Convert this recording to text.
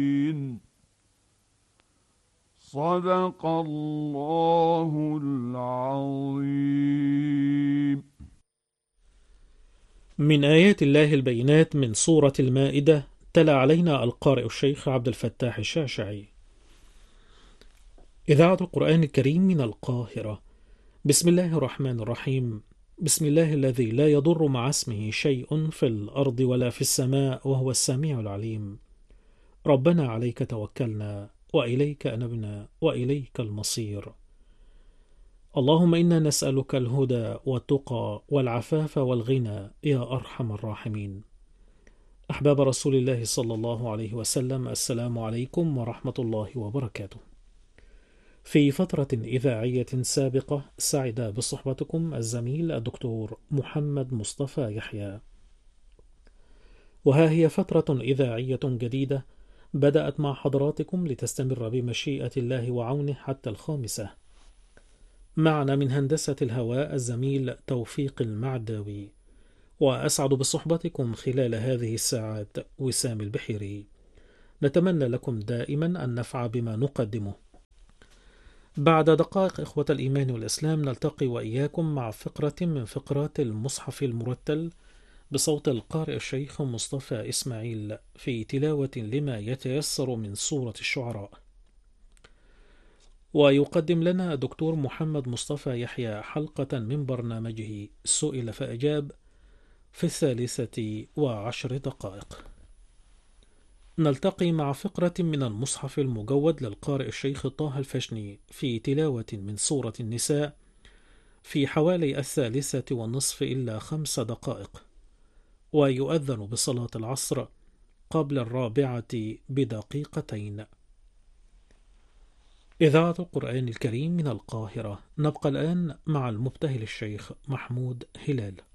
صدق الله العظيم. من آيات الله البينات من سورة المائدة. تلا علينا القارئ الشيخ عبد الفتاح الشاشعي. إذاعة القرآن الكريم من القاهرة. بسم الله الرحمن الرحيم. بسم الله الذي لا يضر مع اسمه شيء في الأرض ولا في السماء وهو السميع العليم. ربنا عليك توكلنا وإليك أنبنا وإليك المصير. اللهم إنا نسألك الهدى والتقى والعفاف والغنى يا أرحم الراحمين. أحباب رسول الله صلى الله عليه وسلم، السلام عليكم ورحمة الله وبركاته. في فترة إذاعية سابقة سعد بصحبتكم الزميل الدكتور محمد مصطفى يحيى، وها هي فترة إذاعية جديدة بدأت مع حضراتكم لتستمر بمشيئة الله وعونه حتى 5. معنا من هندسة الهواء الزميل توفيق المعداوي، وأسعد بصحبتكم خلال هذه الساعات وسام البحيري. نتمنى لكم دائما النفع بما نقدمه. بعد دقائق إخوة الإيمان والإسلام نلتقي وإياكم مع فقرة من فقرات المصحف المرتل بصوت القارئ الشيخ مصطفى إسماعيل في تلاوة لما يتيسر من سورة الشعراء. ويقدم لنا الدكتور محمد مصطفى يحيى حلقة من برنامجه سئل فأجاب في 13:10. نلتقي مع فقرة من المصحف المجود للقارئ الشيخ طه الفشني في تلاوة من سورة النساء في حوالي 3:30 إلا 5 دقائق، ويؤذن بصلاة العصر قبل 4 بدقيقتين. إذاعة القرآن الكريم من القاهرة. نبقى الآن مع المبتهل الشيخ محمود هلال.